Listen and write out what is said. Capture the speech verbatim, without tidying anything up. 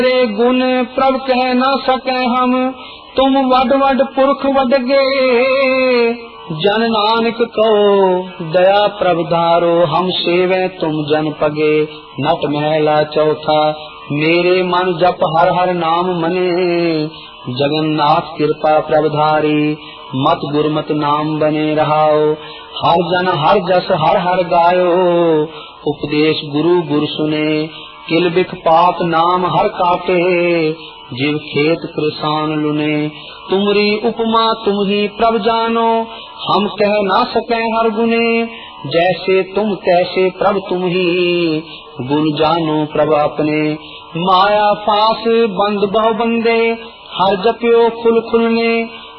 तेरे गुण प्रभ कह न सके हम, तुम वड वड पुरख वड गए। जन नानक कहो दया प्रभ धारो, हम सेवे तुम जन पगे। नट महला चौथा मेरे मन जप हर हर नाम मने। जगन्नाथ कृपा प्रभधारी, मत गुरमत नाम बने रहाओ। हर जन हर जस हर हर गायो, उपदेश गुरु गुर सुने। किल बिख पाप नाम हर काटे, जीव खेत कृसान लुने। तुमरी उपमा तुम ही प्रभ जानो, हम कह ना सके हर गुने। जैसे तुम तैसे प्रभ तुम ही, गुण जानो प्रभ अपने। माया फास बंद बहु बंदे, हर जप्यो खुल खुलने।